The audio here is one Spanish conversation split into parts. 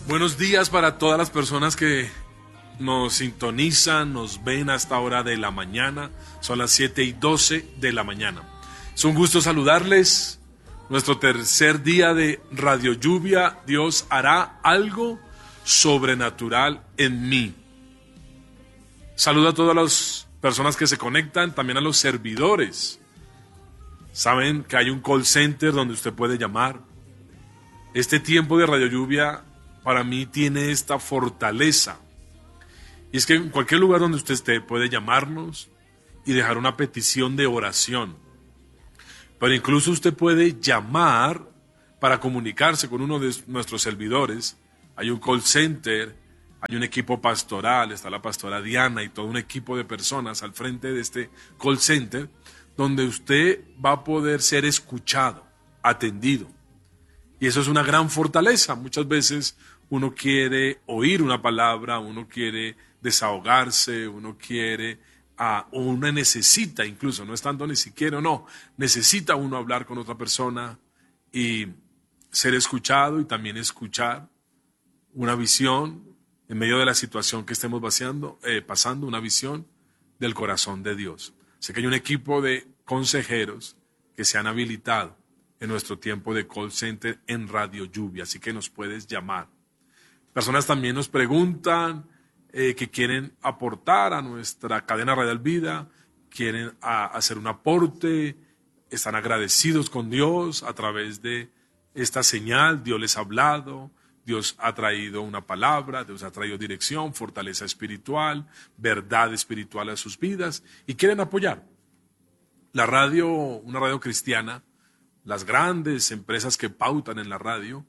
Buenos días para todas las personas que nos sintonizan, nos ven a esta hora de la mañana. Son las 7:12 de la mañana. Es un gusto saludarles. Nuestro tercer día de Radio Lluvia. Dios hará algo sobrenatural en mí. Saludo a todas las personas que se conectan, también a los servidores. Saben que hay un call center donde usted puede llamar. Este tiempo de Radio Lluvia para mí tiene esta fortaleza. Y es que en cualquier lugar donde usted esté puede llamarnos y dejar una petición de oración. Pero incluso usted puede llamar para comunicarse con uno de nuestros servidores. Hay un call center, hay un equipo pastoral, está la pastora Diana y todo un equipo de personas al frente de este call center, donde usted va a poder ser escuchado, atendido. Y eso es una gran fortaleza. Muchas veces uno quiere oír una palabra, uno quiere desahogarse, uno necesita incluso, no es tanto ni siquiera, no, necesita uno hablar con otra persona y ser escuchado y también escuchar una visión en medio de la situación que estemos pasando, una visión del corazón de Dios. Sé que hay un equipo de consejeros que se han habilitado en nuestro tiempo de call center en Radio Lluvia, así que nos puedes llamar. Personas también nos preguntan que quieren aportar a nuestra cadena Radial Vida, quieren hacer un aporte, están agradecidos con Dios a través de esta señal. Dios les ha hablado, Dios ha traído una palabra, Dios ha traído dirección, fortaleza espiritual, verdad espiritual a sus vidas y quieren apoyar. La radio, una radio cristiana, las grandes empresas que pautan en la radio,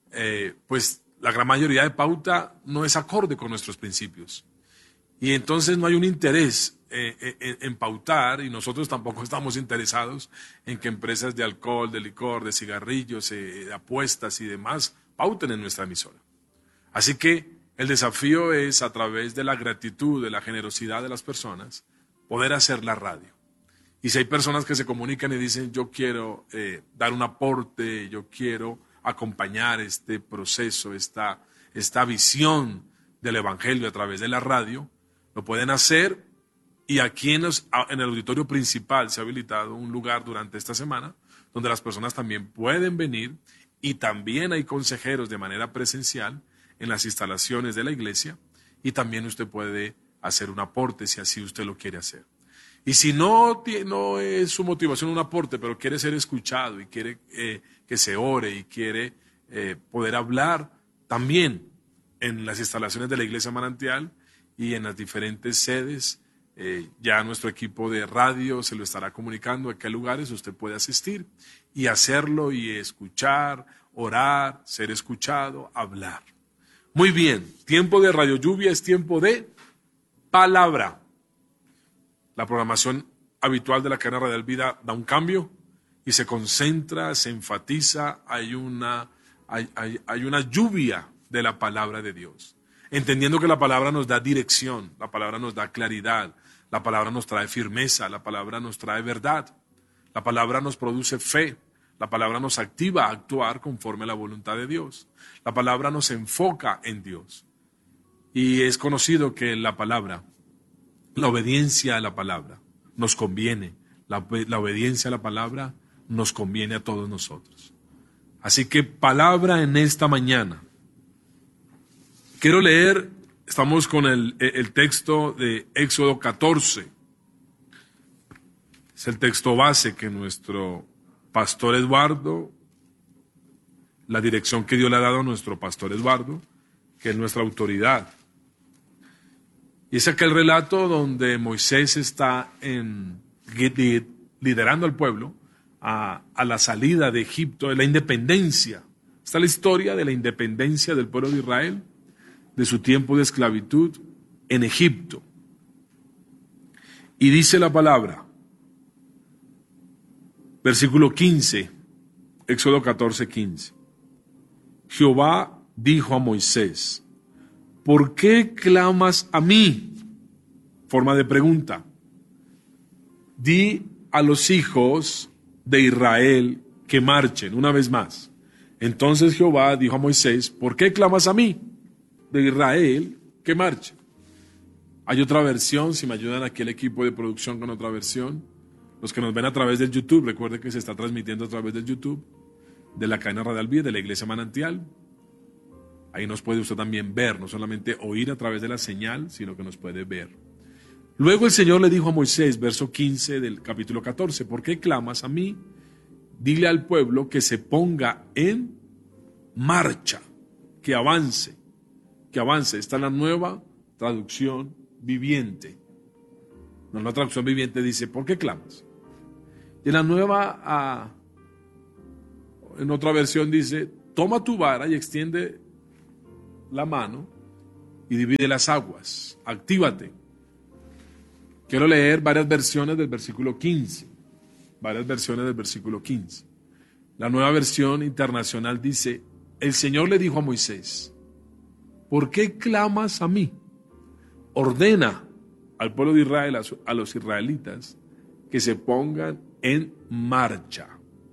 pues la gran mayoría de pauta no es acorde con nuestros principios. Y entonces no hay un interés en pautar, y nosotros tampoco estamos interesados en que empresas de alcohol, de licor, de cigarrillos, de apuestas y demás pauten en nuestra emisora. Así que el desafío es, a través de la gratitud, de la generosidad de las personas, poder hacer la radio. Y si hay personas que se comunican y dicen, yo quiero dar un aporte, yo quiero acompañar este proceso, esta visión del Evangelio a través de la radio, lo pueden hacer. Y aquí en el auditorio principal se ha habilitado un lugar durante esta semana donde las personas también pueden venir, y también hay consejeros de manera presencial en las instalaciones de la iglesia, y también usted puede hacer un aporte si así usted lo quiere hacer. Y si no es su motivación un aporte, pero quiere ser escuchado y quiere que se ore y quiere poder hablar, también en las instalaciones de la Iglesia Manantial y en las diferentes sedes, ya nuestro equipo de radio se lo estará comunicando a qué lugares usted puede asistir y hacerlo y escuchar, orar, ser escuchado, hablar. Muy bien, tiempo de Radio Lluvia es tiempo de palabra. La programación habitual de la cadena Radial Vida da un cambio y se concentra, se enfatiza, hay una lluvia de la palabra de Dios. Entendiendo que la palabra nos da dirección, la palabra nos da claridad, la palabra nos trae firmeza, la palabra nos trae verdad, la palabra nos produce fe, la palabra nos activa a actuar conforme a la voluntad de Dios, la palabra nos enfoca en Dios. Y es conocido que la palabra, la obediencia a la palabra nos conviene, la obediencia a la palabra nos conviene a todos nosotros. Así que palabra en esta mañana. Quiero leer, estamos con el texto de Éxodo 14. Es el texto base que nuestro pastor Eduardo, la dirección que Dios le ha dado a nuestro pastor Eduardo, que es nuestra autoridad. Y es aquel relato donde Moisés está liderando al pueblo a la salida de Egipto, de la independencia. Está la historia de la independencia del pueblo de Israel, de su tiempo de esclavitud en Egipto. Y dice la palabra, versículo 15, Éxodo 14, 15. Jehová dijo a Moisés, ¿por qué clamas a mí? Forma de pregunta. Di a los hijos de Israel que marchen, una vez más. Entonces Jehová dijo a Moisés, ¿por qué clamas a mí? De Israel, que marche. Hay otra versión, si me ayudan aquí el equipo de producción con otra versión. Los que nos ven a través del YouTube, recuerden que se está transmitiendo a través del YouTube, de la cadena Radial Vida, de la Iglesia Manantial. Ahí nos puede usted también ver, no solamente oír a través de la señal, sino que nos puede ver. Luego el Señor le dijo a Moisés, verso 15 del capítulo 14, ¿por qué clamas a mí? Dile al pueblo que se ponga en marcha, que avance, que avance. Esta es la nueva traducción viviente. La nueva traducción viviente dice, ¿por qué clamas? Y en la nueva, en otra versión dice, toma tu vara y extiende la mano y divide las aguas, actívate. Quiero leer varias versiones del versículo 15, varias versiones del versículo 15. La nueva versión internacional dice, el Señor le dijo a Moisés, ¿por qué clamas a mí? Ordena al pueblo de Israel, a los israelitas, que se pongan en marcha.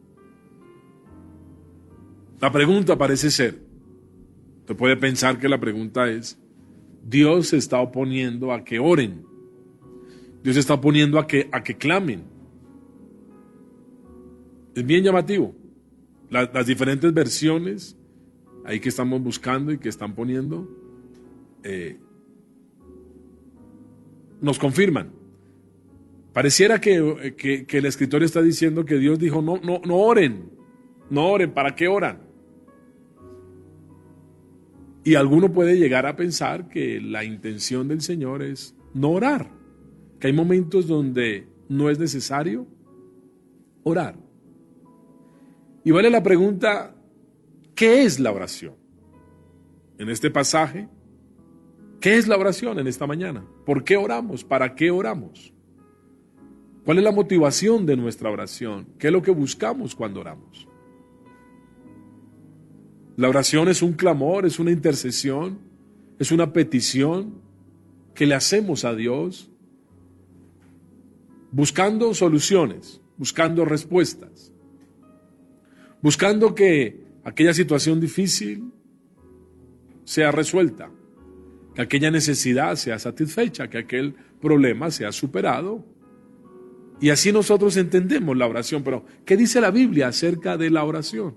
La pregunta parece ser, usted puede pensar que la pregunta es, Dios se está oponiendo a que oren, Dios se está oponiendo a que clamen. Es bien llamativo. Las diferentes versiones ahí que estamos buscando y que están poniendo nos confirman. Pareciera que el escritor está diciendo que Dios dijo, no oren, ¿para qué oran? Y alguno puede llegar a pensar que la intención del Señor es no orar, que hay momentos donde no es necesario orar. Y vale la pregunta, ¿qué es la oración? En este pasaje, ¿qué es la oración en esta mañana? ¿Por qué oramos? ¿Para qué oramos? ¿Cuál es la motivación de nuestra oración? ¿Qué es lo que buscamos cuando oramos? La oración es un clamor, es una intercesión, es una petición que le hacemos a Dios buscando soluciones, buscando respuestas, buscando que aquella situación difícil sea resuelta, que aquella necesidad sea satisfecha, que aquel problema sea superado. Y así nosotros entendemos la oración. Pero, ¿qué dice la Biblia acerca de la oración?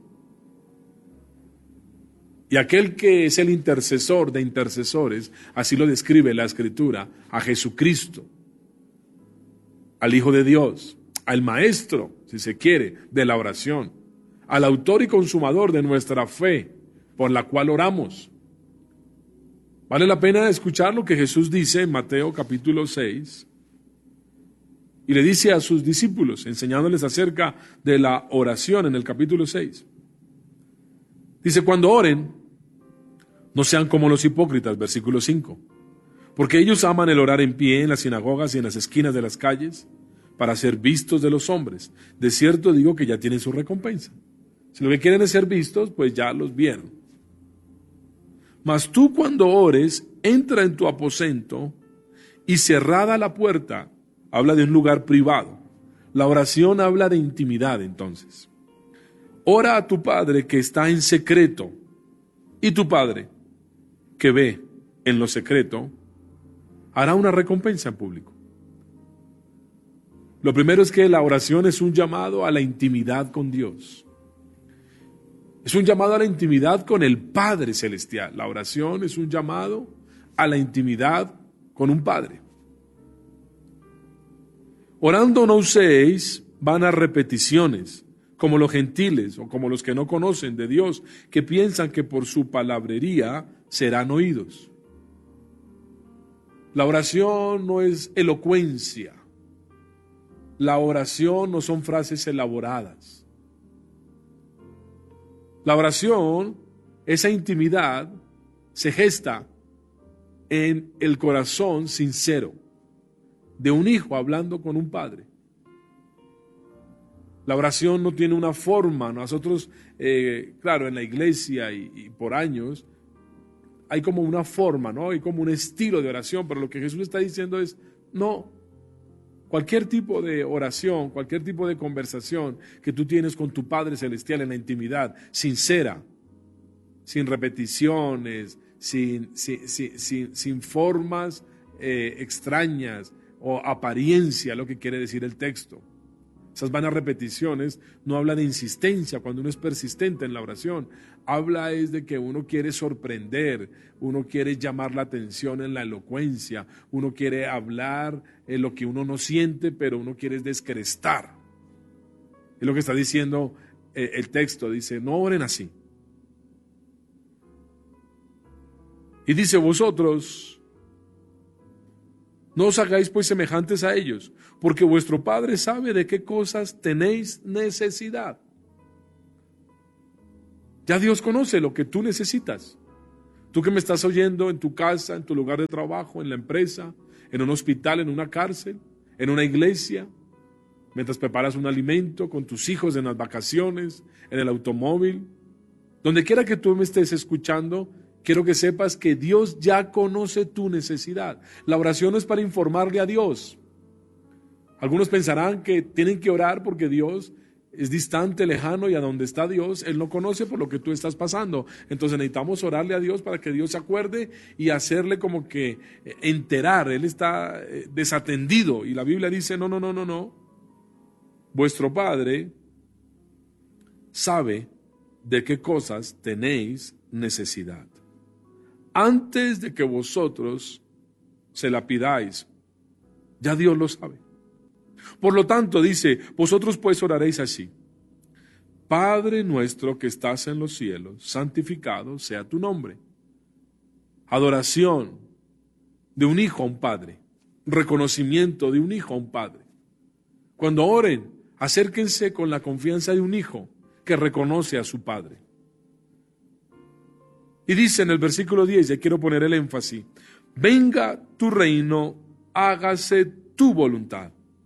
Y aquel que es el intercesor de intercesores, así lo describe la Escritura, a Jesucristo, al Hijo de Dios, al Maestro, si se quiere, de la oración, al autor y consumador de nuestra fe, por la cual oramos. Vale la pena escuchar lo que Jesús dice en Mateo capítulo 6, y le dice a sus discípulos, enseñándoles acerca de la oración en el capítulo 6. Dice, cuando oren, no sean como los hipócritas, versículo 5, porque ellos aman el orar en pie en las sinagogas y en las esquinas de las calles para ser vistos de los hombres. De cierto digo que ya tienen su recompensa. Si lo que quieren es ser vistos, pues ya los vieron. Mas tú cuando ores, entra en tu aposento y cerrada la puerta, habla de un lugar privado. La oración habla de intimidad entonces. Ora a tu Padre que está en secreto, y tu Padre que ve en lo secreto hará una recompensa en público. Lo primero es que la oración es un llamado a la intimidad con Dios. Es un llamado a la intimidad con el Padre Celestial. La oración es un llamado a la intimidad con un Padre. Orando no uséis vanas repeticiones, como los gentiles o como los que no conocen de Dios, que piensan que por su palabrería serán oídos. La oración no es elocuencia. La oración no son frases elaboradas. La oración, esa intimidad, se gesta en el corazón sincero de un hijo hablando con un padre. La oración no tiene una forma. Nosotros, claro, en la iglesia y por años, hay como una forma, ¿no? Hay como un estilo de oración, pero lo que Jesús está diciendo es, no. Cualquier tipo de oración, cualquier tipo de conversación que tú tienes con tu Padre Celestial en la intimidad, sincera, sin repeticiones, sin formas extrañas o apariencia, lo que quiere decir el texto. Esas vanas repeticiones no habla de insistencia cuando uno es persistente en la oración. Habla es de que uno quiere sorprender, uno quiere llamar la atención en la elocuencia, uno quiere hablar en lo que uno no siente, pero uno quiere descrestar. Es lo que está diciendo el texto, dice, no oren así. Y dice, vosotros no os hagáis pues semejantes a ellos, porque vuestro Padre sabe de qué cosas tenéis necesidad. Ya Dios conoce lo que tú necesitas. Tú que me estás oyendo en tu casa, en tu lugar de trabajo, en la empresa, en un hospital, en una cárcel, en una iglesia, mientras preparas un alimento con tus hijos en las vacaciones, en el automóvil, donde quiera que tú me estés escuchando, quiero que sepas que Dios ya conoce tu necesidad. La oración no es para informarle a Dios. Algunos pensarán que tienen que orar porque Dios es distante, lejano, y a donde está Dios, Él no conoce por lo que tú estás pasando. Entonces necesitamos orarle a Dios para que Dios se acuerde y hacerle como que enterar. Él está desatendido. Y la Biblia dice, no. Vuestro Padre sabe de qué cosas tenéis necesidad, antes de que vosotros se la pidáis. Ya Dios lo sabe. Por lo tanto, dice, vosotros pues oraréis así: Padre nuestro que estás en los cielos, santificado sea tu nombre. Adoración de un hijo a un padre, reconocimiento de un hijo a un padre. Cuando oren, acérquense con la confianza de un hijo que reconoce a su padre. Y dice en el versículo 10, ya quiero poner el énfasis: venga tu reino, hágase tu voluntad.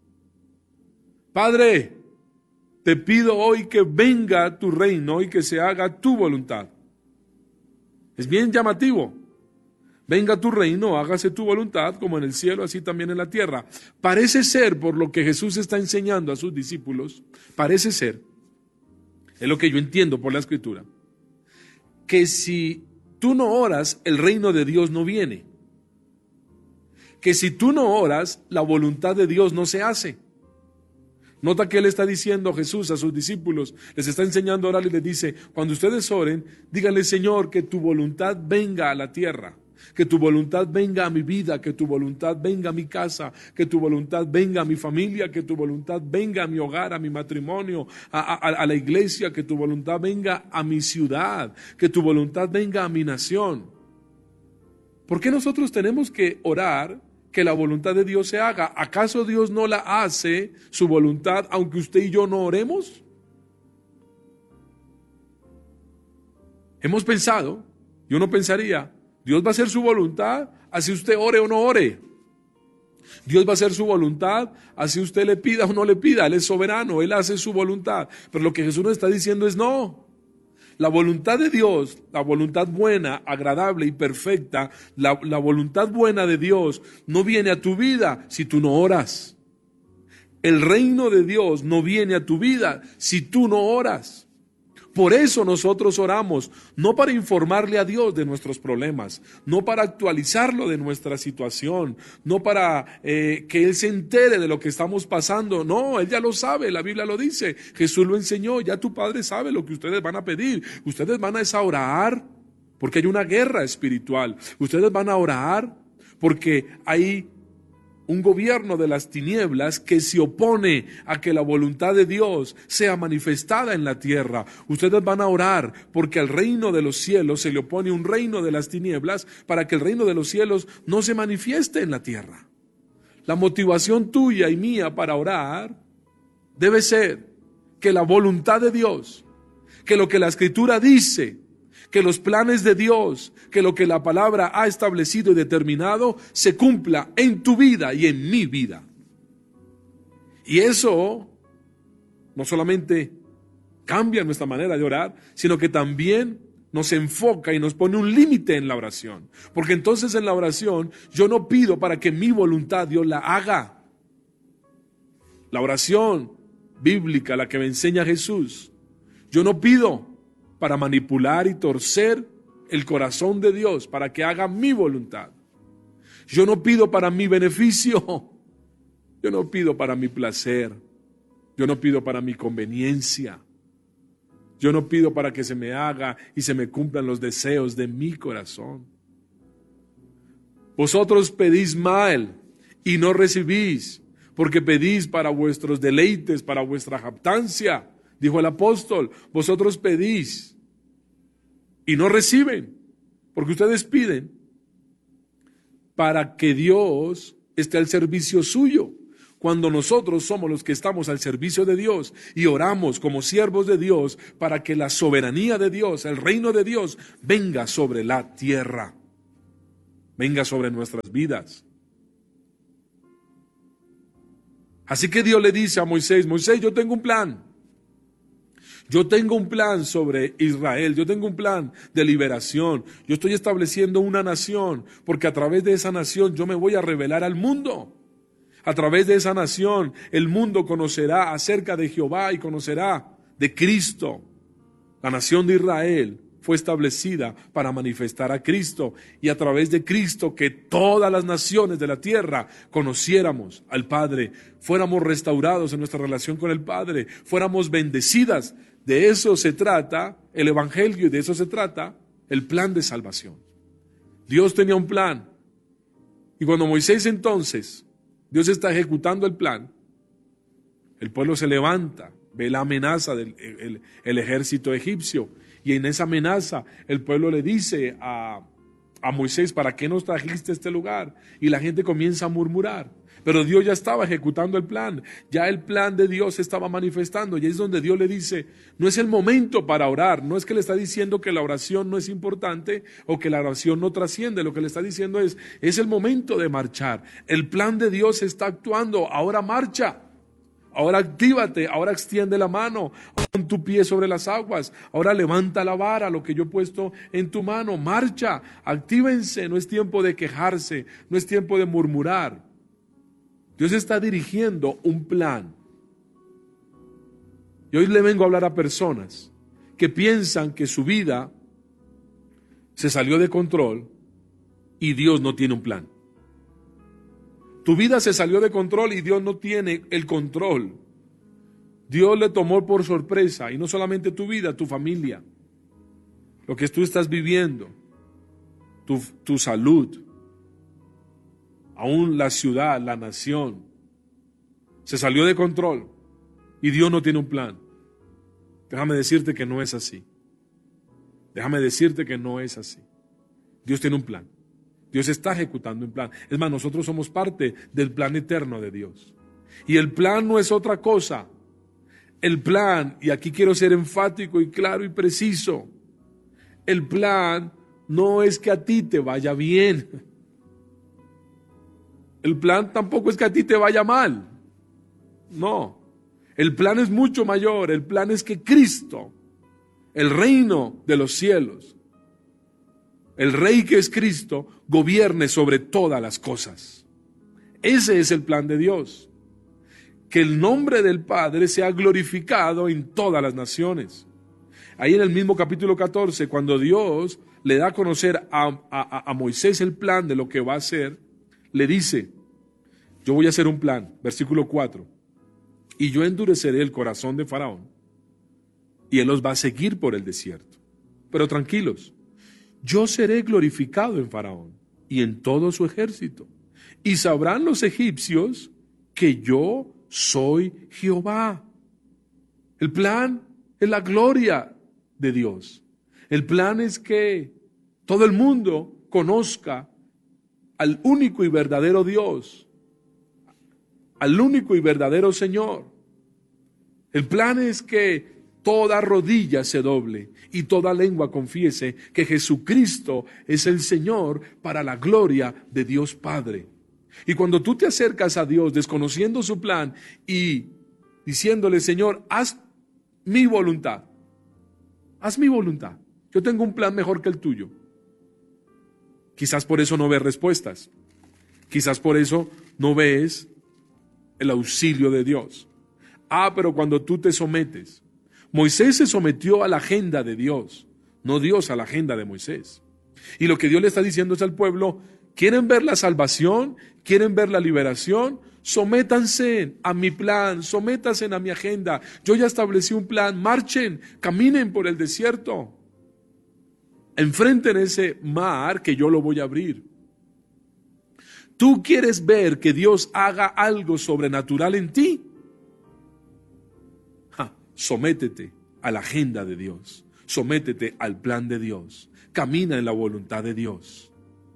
Padre, te pido hoy que venga tu reino y que se haga tu voluntad. Es bien llamativo. Venga tu reino, hágase tu voluntad, como en el cielo, así también en la tierra. Parece ser, por lo que Jesús está enseñando a sus discípulos, parece ser, es lo que yo entiendo por la Escritura, que si tú no oras, el reino de Dios no viene. Que si tú no oras, la voluntad de Dios no se hace. Nota que Él está diciendo, Jesús, a sus discípulos, les está enseñando a orar y les dice, cuando ustedes oren, díganle: Señor, que tu voluntad venga a la tierra, que tu voluntad venga a mi vida, que tu voluntad venga a mi casa, que tu voluntad venga a mi familia, que tu voluntad venga a mi hogar, a mi matrimonio, a la iglesia, que tu voluntad venga a mi ciudad, que tu voluntad venga a mi nación. ¿Por qué nosotros tenemos que orar que la voluntad de Dios se haga? ¿Acaso Dios no la hace, su voluntad, aunque usted y yo no oremos? Hemos pensado, y uno pensaría, Dios va a hacer su voluntad, así usted ore o no ore. Dios va a hacer su voluntad, así usted le pida o no le pida. Él es soberano, Él hace su voluntad. Pero lo que Jesús nos está diciendo es no. La voluntad de Dios, la voluntad buena, agradable y perfecta, la voluntad buena de Dios no viene a tu vida si tú no oras. El reino de Dios no viene a tu vida si tú no oras. Por eso nosotros oramos, no para informarle a Dios de nuestros problemas, no para actualizarlo de nuestra situación, no para que Él se entere de lo que estamos pasando. No, Él ya lo sabe, la Biblia lo dice, Jesús lo enseñó, ya tu Padre sabe lo que ustedes van a pedir. Ustedes van a orar porque hay una guerra espiritual. Ustedes van a orar porque hay un gobierno de las tinieblas que se opone a que la voluntad de Dios sea manifestada en la tierra. Ustedes van a orar porque al reino de los cielos se le opone un reino de las tinieblas para que el reino de los cielos no se manifieste en la tierra. La motivación tuya y mía para orar debe ser que la voluntad de Dios, que lo que la Escritura dice, que los planes de Dios, que lo que la palabra ha establecido y determinado se cumpla en tu vida y en mi vida. Y eso no solamente cambia nuestra manera de orar, sino que también nos enfoca y nos pone un límite en la oración. Porque entonces en la oración yo no pido para que mi voluntad Dios la haga. La oración bíblica, la que me enseña Jesús. Yo no pido para manipular y torcer el corazón de Dios para que haga mi voluntad. Yo no pido para mi beneficio. Yo no pido para mi placer. Yo no pido para mi conveniencia. Yo no pido para que se me haga y se me cumplan los deseos de mi corazón. Vosotros pedís mal y no recibís, porque pedís para vuestros deleites, para vuestra jactancia, dijo el apóstol. Vosotros pedís y no reciben, porque ustedes piden para que Dios esté al servicio suyo. Cuando nosotros somos los que estamos al servicio de Dios y oramos como siervos de Dios para que la soberanía de Dios, el reino de Dios, venga sobre la tierra, venga sobre nuestras vidas. Así que Dios le dice a Moisés: Moisés, yo tengo un plan. Yo tengo un plan sobre Israel, yo tengo un plan de liberación. Yo estoy estableciendo una nación, porque a través de esa nación yo me voy a revelar al mundo. A través de esa nación el mundo conocerá acerca de Jehová y conocerá de Cristo. La nación de Israel fue establecida para manifestar a Cristo, y a través de Cristo que todas las naciones de la tierra conociéramos al Padre, fuéramos restaurados en nuestra relación con el Padre, fuéramos bendecidas. De eso se trata el Evangelio y de eso se trata el plan de salvación. Dios tenía un plan, y cuando Moisés entonces, Dios está ejecutando el plan, el pueblo se levanta, ve la amenaza del el ejército egipcio, y en esa amenaza el pueblo le dice a Moisés: ¿para qué nos trajiste a este lugar? Y la gente comienza a murmurar, pero Dios ya estaba ejecutando el plan, ya el plan de Dios se estaba manifestando, y es donde Dios le dice: no es el momento para orar. No es que le está diciendo que la oración no es importante o que la oración no trasciende. Lo que le está diciendo es el momento de marchar. El plan de Dios está actuando, ahora marcha. Ahora actívate, ahora extiende la mano, pon tu pie sobre las aguas, ahora levanta la vara, lo que yo he puesto en tu mano, marcha, actívense, no es tiempo de quejarse, no es tiempo de murmurar. Dios está dirigiendo un plan. Y hoy le vengo a hablar a personas que piensan que su vida se salió de control y Dios no tiene un plan. Tu vida se salió de control y Dios no tiene el control. Dios le tomó por sorpresa, y no solamente tu vida, tu familia, lo que tú estás viviendo, tu salud, aún la ciudad, la nación, se salió de control y Dios no tiene un plan. Déjame decirte que no es así. Déjame decirte que no es así. Dios tiene un plan. Dios está ejecutando un plan. Es más, nosotros somos parte del plan eterno de Dios. Y el plan no es otra cosa. El plan, y aquí quiero ser enfático y claro y preciso, el plan no es que a ti te vaya bien. El plan tampoco es que a ti te vaya mal. No. El plan es mucho mayor. El plan es que Cristo, el reino de los cielos, el Rey que es Cristo, gobierne sobre todas las cosas. Ese es el plan de Dios. Que el nombre del Padre sea glorificado en todas las naciones. Ahí en el mismo capítulo 14, cuando Dios le da a conocer a Moisés el plan de lo que va a hacer, le dice: yo voy a hacer un plan, versículo 4, y yo endureceré el corazón de Faraón, y él los va a seguir por el desierto. Pero tranquilos, yo seré glorificado en Faraón y en todo su ejército, y sabrán los egipcios que yo soy Jehová. El plan es la gloria de Dios. El plan es que todo el mundo conozca al único y verdadero Dios, al único y verdadero Señor. El plan es que toda rodilla se doble y toda lengua confiese que Jesucristo es el Señor, para la gloria de Dios Padre. Y cuando tú te acercas a Dios desconociendo su plan y diciéndole: Señor, haz mi voluntad, haz mi voluntad, yo tengo un plan mejor que el tuyo. Quizás por eso no ves respuestas, quizás por eso no ves el auxilio de Dios. Pero cuando tú te sometes, Moisés se sometió a la agenda de Dios, no Dios a la agenda de Moisés. Y lo que Dios le está diciendo es al pueblo: ¿quieren ver la salvación? ¿Quieren ver la liberación? Sométanse a mi plan, sométanse a mi agenda. Yo ya establecí un plan, marchen, caminen por el desierto. Enfrenten ese mar que yo lo voy a abrir. ¿Tú quieres ver que Dios haga algo sobrenatural en ti? Sométete a la agenda de Dios, sométete al plan de Dios, camina en la voluntad de Dios.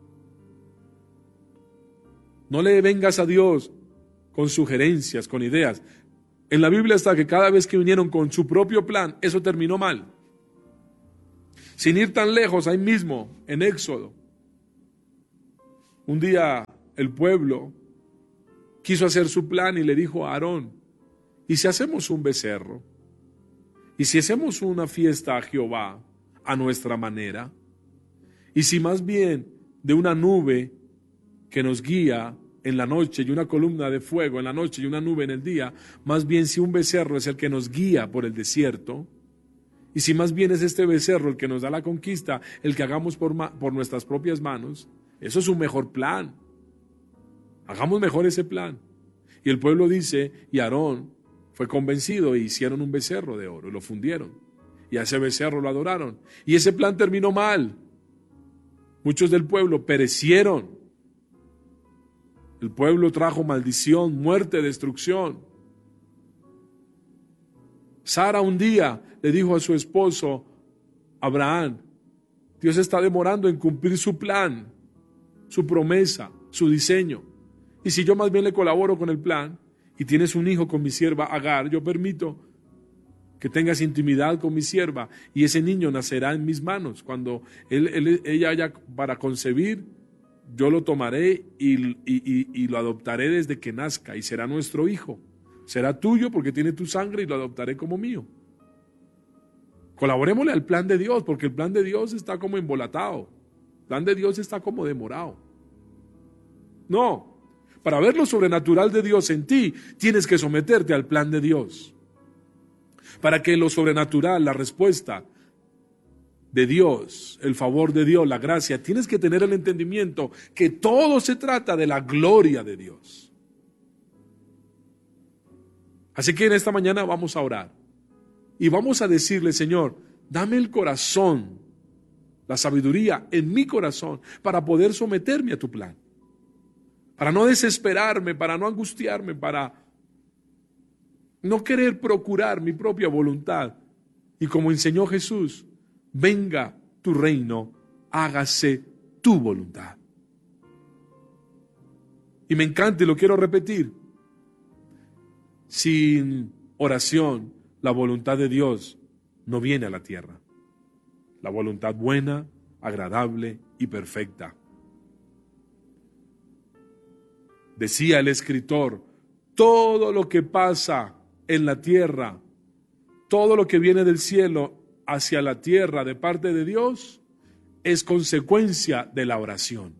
No le vengas a Dios con sugerencias, con ideas. En la Biblia está que cada vez que vinieron con su propio plan, eso terminó mal. Sin ir tan lejos, ahí mismo, en Éxodo, un día el pueblo quiso hacer su plan y le dijo a Aarón: ¿y si hacemos un becerro? ¿Y si hacemos una fiesta a Jehová a nuestra manera? ¿Y si más bien de una nube que nos guía en la noche y una columna de fuego en la noche y una nube en el día, más bien si un becerro es el que nos guía por el desierto, y si más bien es este becerro el que nos da la conquista, el que hagamos por nuestras propias manos, eso es un mejor plan. Hagamos mejor ese plan. Y el pueblo dice, y Aarón fue convencido e hicieron un becerro de oro y lo fundieron. Y a ese becerro lo adoraron. Y ese plan terminó mal. Muchos del pueblo perecieron. El pueblo trajo maldición, muerte, destrucción. Sara un día le dijo a su esposo Abraham: Dios está demorando en cumplir su plan, su promesa, su diseño. Y si yo más bien le colaboro con el plan y tienes un hijo con mi sierva Agar, yo permito que tengas intimidad con mi sierva y ese niño nacerá en mis manos. Cuando ella haya para concebir, yo lo tomaré y lo adoptaré desde que nazca y será nuestro hijo. Será tuyo porque tiene tu sangre y lo adoptaré como mío. Colaborémosle al plan de Dios, porque el plan de Dios está como embolatado. El plan de Dios está como demorado. No, para ver lo sobrenatural de Dios en ti, tienes que someterte al plan de Dios. Para que lo sobrenatural, la respuesta de Dios, el favor de Dios, la gracia, tienes que tener el entendimiento que todo se trata de la gloria de Dios. Así que en esta mañana vamos a orar y vamos a decirle: Señor, dame el corazón, la sabiduría en mi corazón para poder someterme a tu plan, para no desesperarme, para no angustiarme, para no querer procurar mi propia voluntad. Y como enseñó Jesús, venga tu reino, hágase tu voluntad. Y me encanta y lo quiero repetir: sin oración, la voluntad de Dios no viene a la tierra. La voluntad buena, agradable y perfecta. Decía el escritor: todo lo que pasa en la tierra, todo lo que viene del cielo hacia la tierra de parte de Dios, es consecuencia de la oración.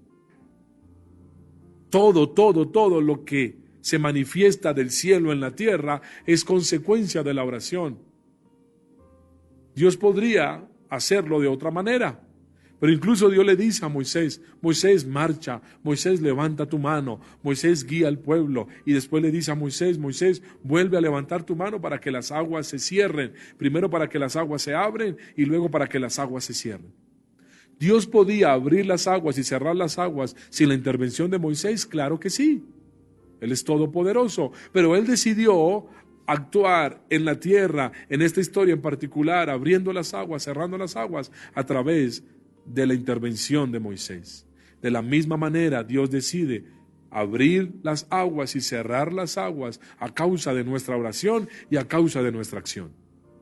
Todo lo que se manifiesta del cielo en la tierra es consecuencia de la oración. Dios podría hacerlo de otra manera, pero incluso Dios le dice a Moisés: Moisés, marcha, Moisés, levanta tu mano, Moisés, guía al pueblo, y después le dice a Moisés: Moisés, vuelve a levantar tu mano para que las aguas se cierren, primero para que las aguas se abren y luego para que las aguas se cierren. ¿Dios podía abrir las aguas y cerrar las aguas sin la intervención de Moisés? Claro que sí. Él es todopoderoso, pero Él decidió actuar en la tierra, en esta historia en particular, abriendo las aguas, cerrando las aguas, a través de la intervención de Moisés. De la misma manera, Dios decide abrir las aguas y cerrar las aguas a causa de nuestra oración y a causa de nuestra acción.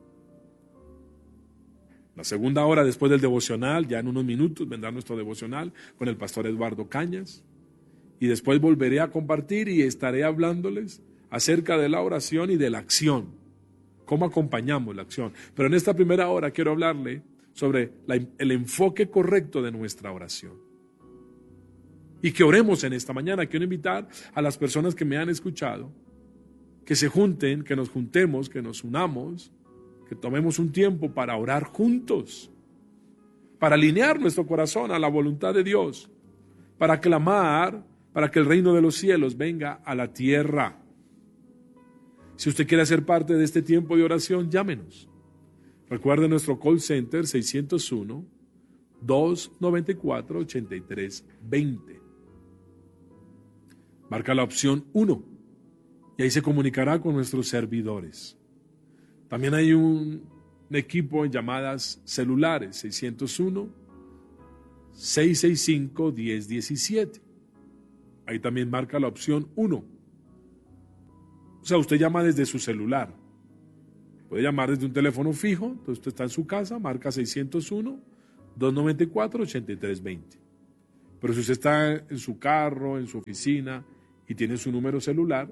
La segunda hora después del devocional, ya en unos minutos vendrá nuestro devocional con el pastor Eduardo Cañas. Y después volveré a compartir y estaré hablándoles acerca de la oración y de la acción. Cómo acompañamos la acción. Pero en esta primera hora quiero hablarle sobre el enfoque correcto de nuestra oración. Y que oremos en esta mañana. Quiero invitar a las personas que me han escuchado que se junten, que nos juntemos, que nos unamos, que tomemos un tiempo para orar juntos, para alinear nuestro corazón a la voluntad de Dios, para clamar, para que el reino de los cielos venga a la tierra. Si usted quiere ser parte de este tiempo de oración, llámenos. Recuerde nuestro call center 601-294-8320. Marca la opción 1 y ahí se comunicará con nuestros servidores. También hay un equipo en llamadas celulares 601-665-1017. Ahí también marca la opción 1. O sea, usted llama desde su celular. Puede llamar desde un teléfono fijo, entonces usted está en su casa, marca 601-294-8320. Pero si usted está en su carro, en su oficina y tiene su número celular,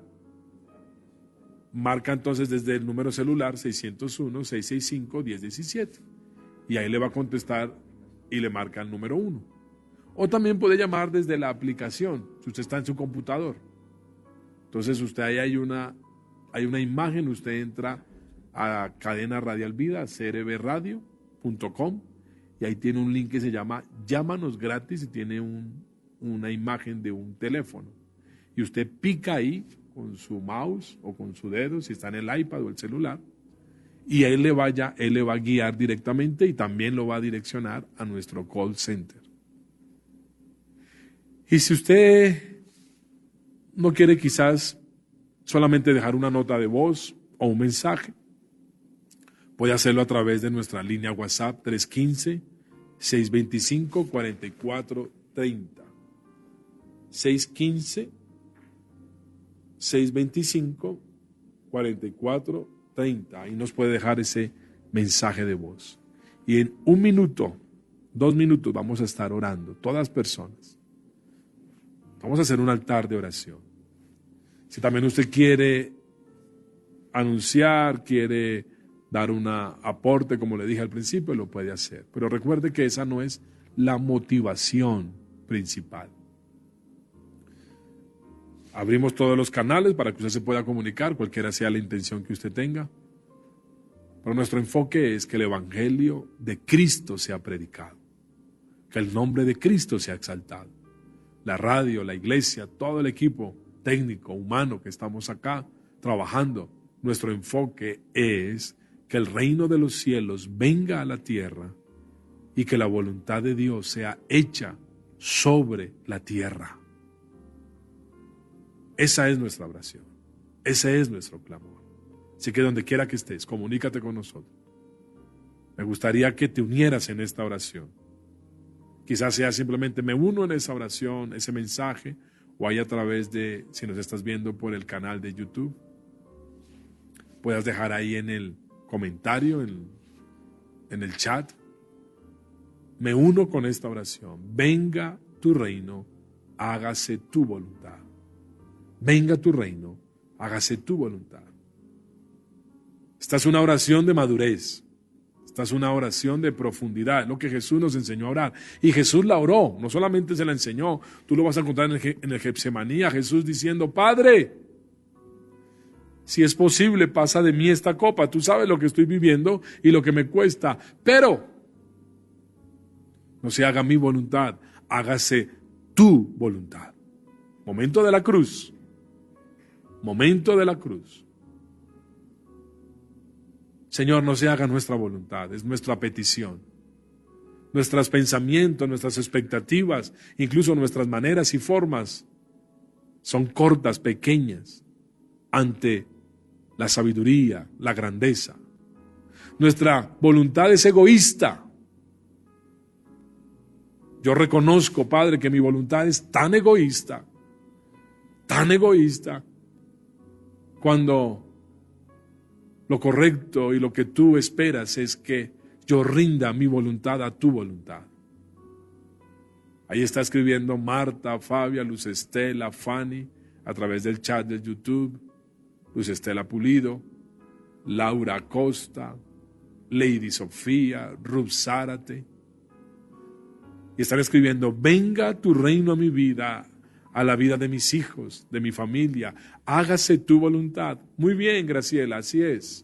marca entonces desde el número celular 601-665-1017. Y ahí le va a contestar y le marca el número 1. O también puede llamar desde la aplicación, si usted está en su computador. Entonces usted ahí hay una imagen, usted entra a Cadena Radial Vida, crbradio.com, y ahí tiene un link que se llama Llámanos Gratis y tiene una imagen de un teléfono. Y usted pica ahí con su mouse o con su dedo, si está en el iPad o el celular, y él le va a guiar directamente y también lo va a direccionar a nuestro call center. Y si usted no quiere quizás solamente dejar una nota de voz o un mensaje, puede hacerlo a través de nuestra línea WhatsApp 315-625-4430. 615-625-4430. Ahí nos puede dejar ese mensaje de voz. Y en 1 minuto, 2 minutos vamos a estar orando, todas personas. Vamos a hacer un altar de oración. Si también usted quiere anunciar, quiere dar un aporte, como le dije al principio, lo puede hacer. Pero recuerde que esa no es la motivación principal. Abrimos todos los canales para que usted se pueda comunicar, cualquiera sea la intención que usted tenga. Pero nuestro enfoque es que el Evangelio de Cristo sea predicado, que el nombre de Cristo sea exaltado. La radio, la iglesia, todo el equipo técnico, humano que estamos acá trabajando, nuestro enfoque es que el reino de los cielos venga a la tierra y que la voluntad de Dios sea hecha sobre la tierra. Esa es nuestra oración, ese es nuestro clamor. Así que donde quiera que estés, comunícate con nosotros. Me gustaría que te unieras en esta oración. Quizás sea simplemente me uno en esa oración, ese mensaje, o ahí a través de, si nos estás viendo por el canal de YouTube, puedas dejar ahí en el comentario, en el chat. Me uno con esta oración. Venga tu reino, hágase tu voluntad. Venga tu reino, hágase tu voluntad. Esta es una oración de madurez. Esta es una oración de profundidad, es lo que Jesús nos enseñó a orar. Y Jesús la oró, no solamente se la enseñó, tú lo vas a encontrar en el Getsemaní, a Jesús diciendo, Padre, si es posible, pasa de mí esta copa. Tú sabes lo que estoy viviendo y lo que me cuesta, pero no se haga mi voluntad, hágase tu voluntad. Momento de la cruz. Momento de la cruz. Señor, no se haga nuestra voluntad, es nuestra petición. Nuestros pensamientos, nuestras expectativas, incluso nuestras maneras y formas son cortas, pequeñas, ante la sabiduría, la grandeza. Nuestra voluntad es egoísta. Yo reconozco, Padre, que mi voluntad es tan egoísta, cuando lo correcto y lo que tú esperas es que yo rinda mi voluntad a tu voluntad. Ahí está escribiendo Marta, Fabia, Luz Estela, Fanny, a través del chat de YouTube, Luz Estela Pulido, Laura Acosta, Lady Sofía, Ruth Zárate. Y están escribiendo, venga tu reino a mi vida, a la vida de mis hijos, de mi familia. Hágase tu voluntad. Muy bien, Graciela, así es.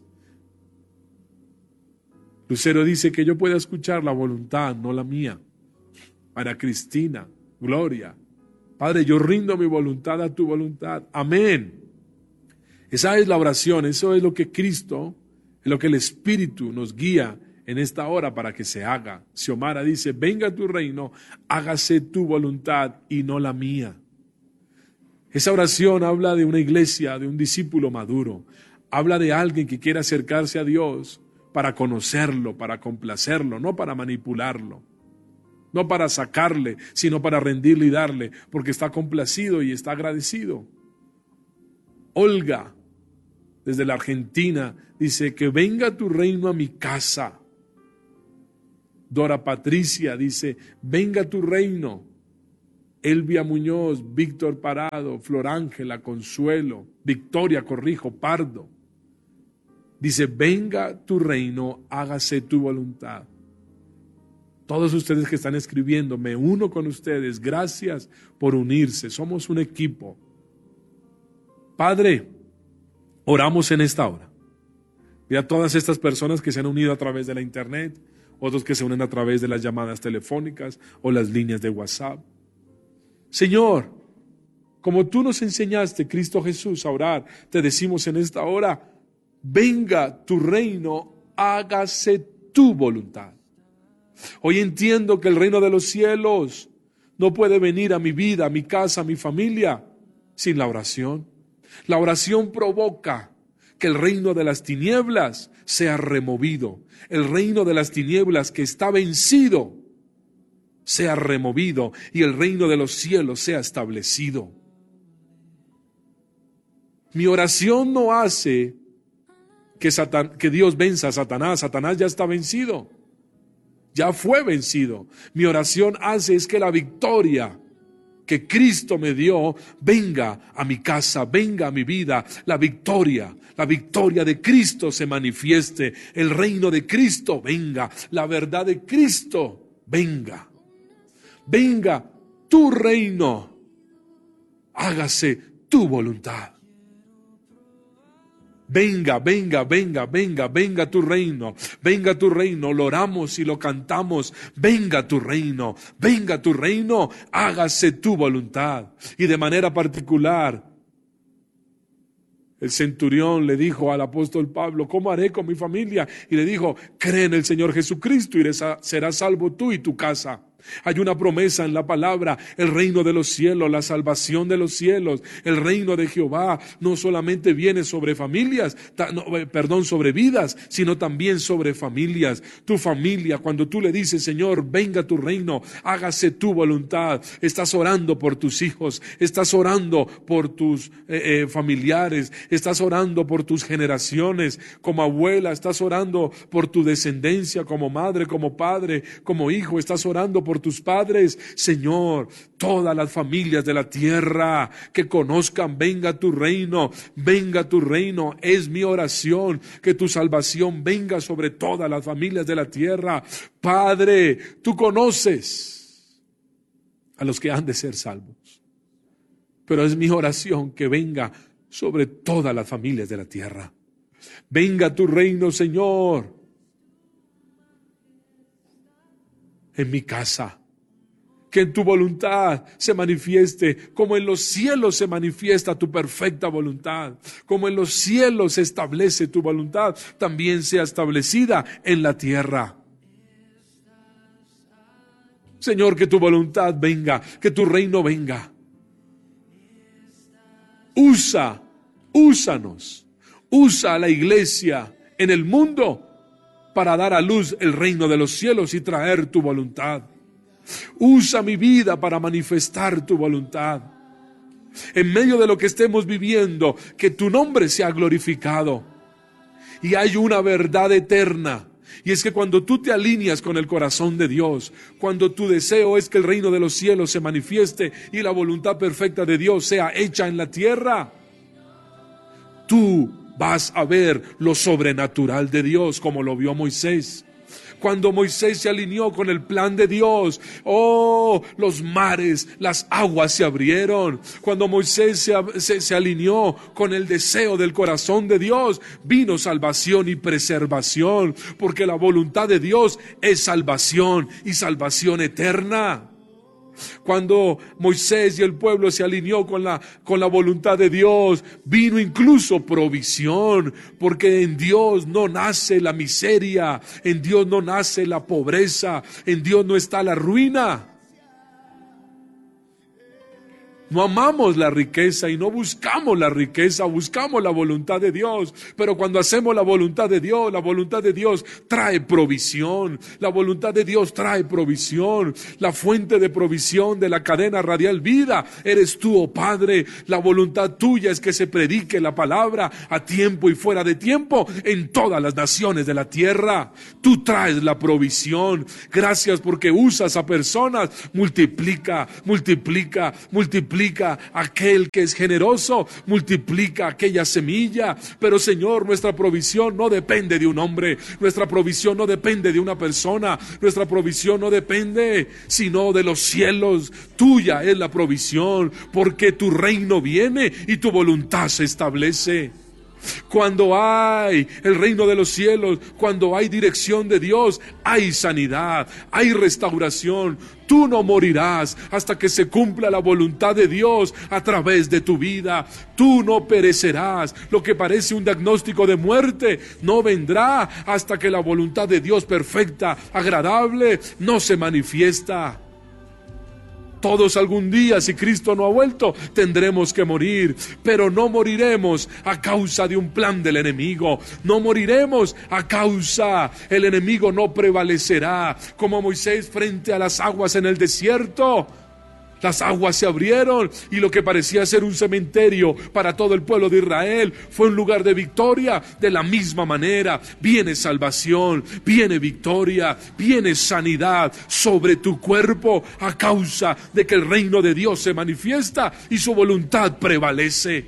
Lucero dice que yo pueda escuchar la voluntad, no la mía. Para Cristina, Gloria. Padre, yo rindo mi voluntad a tu voluntad. Amén. Esa es la oración, eso es lo que Cristo, es lo que el Espíritu nos guía en esta hora para que se haga. Xiomara dice, venga tu reino, hágase tu voluntad y no la mía. Esa oración habla de una iglesia, de un discípulo maduro. Habla de alguien que quiere acercarse a Dios para conocerlo, para complacerlo, no para manipularlo. No para sacarle, sino para rendirle y darle, porque está complacido y está agradecido. Olga, desde la Argentina, dice que venga tu reino a mi casa. Dora Patricia dice, venga tu reino. Elvia Muñoz, Víctor Parado, Flor Ángela, Consuelo, Victoria Pardo. Dice, venga tu reino, hágase tu voluntad. Todos ustedes que están escribiendo, me uno con ustedes. Gracias por unirse. Somos un equipo. Padre, oramos en esta hora. Mira a todas estas personas que se han unido a través de la internet, otros que se unen a través de las llamadas telefónicas o las líneas de WhatsApp. Señor, como tú nos enseñaste, Cristo Jesús, a orar, te decimos en esta hora, venga tu reino, hágase tu voluntad. Hoy entiendo que el reino de los cielos no puede venir a mi vida, a mi casa, a mi familia, sin la oración. La oración provoca que el reino de las tinieblas sea removido. El reino de las tinieblas que está vencido sea removido y el reino de los cielos sea establecido. Mi oración no hace que Dios venza a Satanás. Satanás ya está vencido. Ya fue vencido. Mi oración hace es que la victoria que Cristo me dio venga a mi casa, venga a mi vida. La victoria de Cristo se manifieste. El reino de Cristo venga. La verdad de Cristo venga. Venga tu reino. Hágase tu voluntad. Venga tu reino, lo oramos y lo cantamos, venga tu reino, hágase tu voluntad. Y de manera particular, el centurión le dijo al apóstol Pablo, ¿cómo haré con mi familia? Y le dijo, cree en el Señor Jesucristo y serás salvo tú y tu casa. Hay una promesa en la palabra, el reino de los cielos, la salvación de los cielos, el reino de Jehová no solamente viene sobre familias, sobre vidas, sino también sobre familias. Tu familia, cuando tú le dices, Señor, venga tu reino, hágase tu voluntad, estás orando por tus hijos, estás orando por tus familiares, estás orando por tus generaciones, como abuela, estás orando por tu descendencia, como madre, como padre, como hijo, estás orando por tus padres. Señor, todas las familias de la tierra que conozcan, venga tu reino, es mi oración, que tu salvación venga sobre todas las familias de la tierra. Padre, tú conoces a los que han de ser salvos, pero es mi oración que venga sobre todas las familias de la tierra. Venga tu reino, Señor, en mi casa, que en tu voluntad se manifieste, como en los cielos se manifiesta tu perfecta voluntad, como en los cielos se establece tu voluntad, también sea establecida en la tierra. Señor, que tu voluntad venga, que tu reino venga. Úsanos, usa a la iglesia en el mundo para dar a luz el reino de los cielos y traer tu voluntad. Usa mi vida para manifestar tu voluntad. En medio de lo que estemos viviendo, que tu nombre sea glorificado. Y hay una verdad eterna, y es que cuando tú te alineas con el corazón de Dios, cuando tu deseo es que el reino de los cielos se manifieste y la voluntad perfecta de Dios sea hecha en la tierra, tú vas a ver lo sobrenatural de Dios como lo vio Moisés. Cuando Moisés se alineó con el plan de Dios, los mares, las aguas se abrieron. Cuando Moisés se alineó con el deseo del corazón de Dios, vino salvación y preservación, porque la voluntad de Dios es salvación y salvación eterna. Cuando Moisés y el pueblo se alineó con la voluntad de Dios, vino incluso provisión, porque en Dios no nace la miseria, en Dios no nace la pobreza, en Dios no está la ruina. No amamos la riqueza y no buscamos la riqueza, buscamos la voluntad de Dios. Pero cuando hacemos la voluntad de Dios trae provisión. La voluntad de Dios trae provisión. La fuente de provisión de la cadena radial vida eres tú, oh Padre. La voluntad tuya es que se predique la palabra a tiempo y fuera de tiempo en todas las naciones de la tierra. Tú traes la provisión. Gracias porque usas a personas. Multiplica aquel que es generoso, multiplica aquella semilla. Pero Señor, nuestra provisión no depende de un hombre, nuestra provisión no depende de una persona, nuestra provisión no depende sino de los cielos. Tuya es la provisión, porque tu reino viene y tu voluntad se establece. Cuando hay el reino de los cielos, cuando hay dirección de Dios, hay sanidad, hay restauración. Tú no morirás hasta que se cumpla la voluntad de Dios a través de tu vida. Tú no perecerás. Lo que parece un diagnóstico de muerte no vendrá hasta que la voluntad de Dios perfecta, agradable, no se manifiesta. Todos algún día, si Cristo no ha vuelto, tendremos que morir, pero no moriremos a causa de un plan del enemigo. No moriremos a causa, el enemigo no prevalecerá, como Moisés frente a las aguas en el desierto. Las aguas se abrieron y lo que parecía ser un cementerio para todo el pueblo de Israel fue un lugar de victoria. De la misma manera, viene salvación, viene victoria, viene sanidad sobre tu cuerpo a causa de que el reino de Dios se manifiesta y su voluntad prevalece.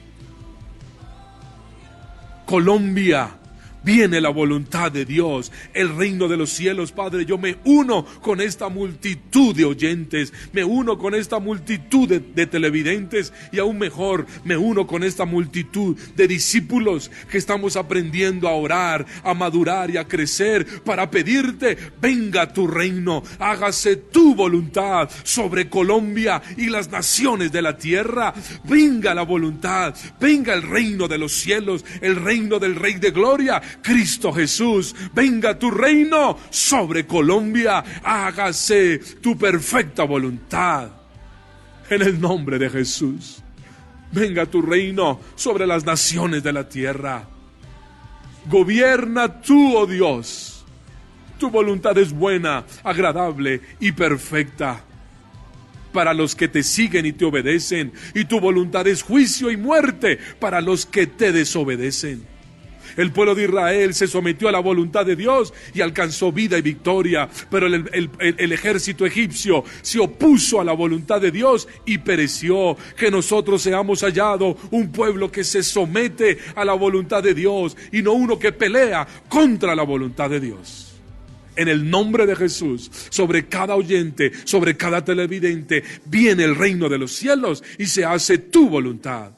Colombia, viene la voluntad de Dios, el reino de los cielos. Padre, yo me uno con esta multitud de oyentes, me uno con esta multitud de televidentes y aún mejor, me uno con esta multitud de discípulos que estamos aprendiendo a orar, a madurar y a crecer para pedirte, venga tu reino, hágase tu voluntad sobre Colombia y las naciones de la tierra. Venga la voluntad, venga el reino de los cielos, el reino del Rey de Gloria, Cristo Jesús. Venga tu reino sobre Colombia, hágase tu perfecta voluntad en el nombre de Jesús. Venga tu reino sobre las naciones de la tierra. Gobierna tú, oh Dios. Tu voluntad es buena, agradable y perfecta para los que te siguen y te obedecen, y tu voluntad es juicio y muerte para los que te desobedecen. El pueblo de Israel se sometió a la voluntad de Dios y alcanzó vida y victoria, pero el ejército egipcio se opuso a la voluntad de Dios y pereció. Que nosotros seamos hallados un pueblo que se somete a la voluntad de Dios y no uno que pelea contra la voluntad de Dios. En el nombre de Jesús, sobre cada oyente, sobre cada televidente, viene el reino de los cielos y se hace tu voluntad.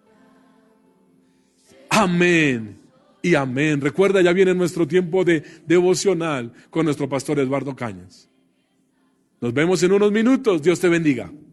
Amén y amén. Recuerda, ya viene nuestro tiempo de devocional con nuestro pastor Eduardo Cañas. Nos vemos en unos minutos. Dios te bendiga.